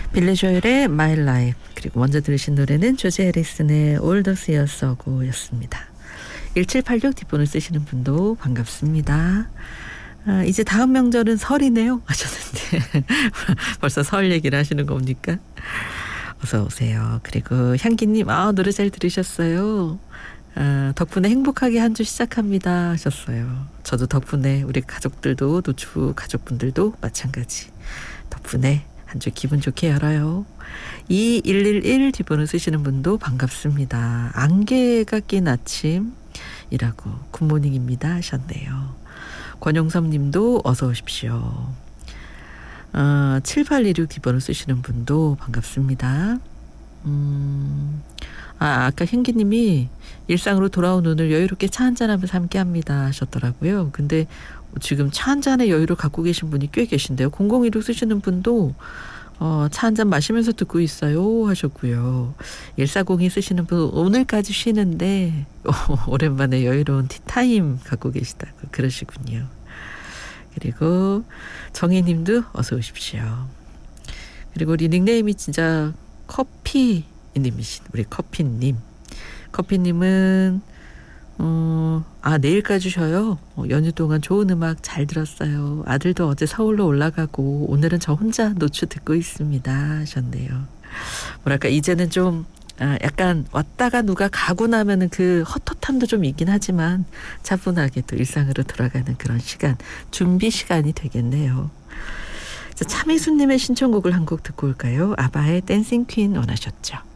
빌리 조엘의 My Life, 그리고 먼저 들으신 노래는 조지 해리슨의 All the Years Ago였습니다. 1786 뒷번호 쓰시는 분도 반갑습니다. 이제 다음 명절은 설이네요 하셨는데 벌써 설 얘기를 하시는 겁니까? 어서 오세요. 그리고 향기님, 노래 잘 들으셨어요. 덕분에 행복하게 한 주 시작합니다 하셨어요. 저도 덕분에 우리 가족들도, 노추 가족분들도 마찬가지. 덕분에 한 주 기분 좋게 열어요. 2111 뒷번호 쓰시는 분도 반갑습니다. 안개가 낀 아침이라고 굿모닝입니다 하셨네요. 권용섭 님도 어서 오십시오. 7826 뒷번호 쓰시는 분도 반갑습니다. 아까 향기님이 일상으로 돌아온 오늘 여유롭게 차 한잔하면서 함께합니다 하셨더라고요. 근데 지금 차 한잔의 여유를 갖고 계신 분이 꽤 계신데요. 0016 쓰시는 분도 차 한잔 마시면서 듣고 있어요 하셨고요. 1402 쓰시는 분 오늘까지 쉬는데 오랜만에 여유로운 티타임 갖고 계시다고 그러시군요. 그리고 정희님도 어서 오십시오. 그리고 우리 닉네임이 진짜 커피님이신 우리 커피님. 커피님은 내일까지 쉬어요. 연휴 동안 좋은 음악 잘 들었어요. 아들도 어제 서울로 올라가고 오늘은 저 혼자 노추 듣고 있습니다 하셨네요. 뭐랄까 이제는 좀 약간 왔다가 누가 가고 나면은 그 헛헛함도 좀 있긴 하지만 차분하게 또 일상으로 돌아가는 그런 시간, 준비 시간이 되겠네요. 자, 차미수님의 신청곡을 한 곡 듣고 올까요? 아바의 댄싱 퀸 원하셨죠.